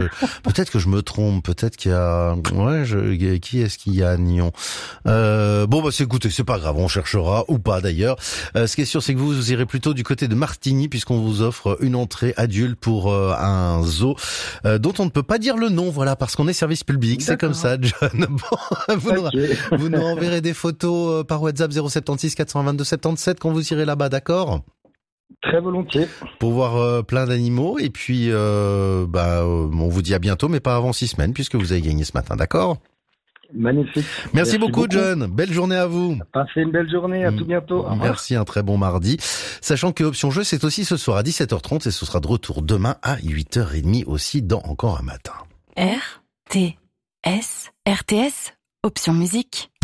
peut-être que je me trompe, peut-être qu'il y a, qui est-ce qu'il y a à Nyon? Écoutez, c'est pas grave, on cherchera, ou pas d'ailleurs. Ce qui est sûr, c'est que vous irez plutôt du côté de Martigny, puisqu'on vous offre une entrée adulte pour un zoo, dont on ne peut pas dire le nom, voilà, parce qu'on est service public, c'est comme ça, John. Bon, vous nous enverrez des photos par WhatsApp 076 422 77 quand vous irez là-bas, d'accord? Très volontiers. Pour voir plein d'animaux, et puis on vous dit à bientôt, mais pas avant 6 semaines, puisque vous avez gagné ce matin, d'accord? Magnifique. Merci beaucoup, John. Belle journée à vous. Passez une belle journée, à tout bientôt. Merci, un très bon mardi. Sachant que Option Jeu, c'est aussi ce soir à 17h30 et ce sera de retour demain à 8h30 aussi dans Encore un matin. RTS, Option Musique.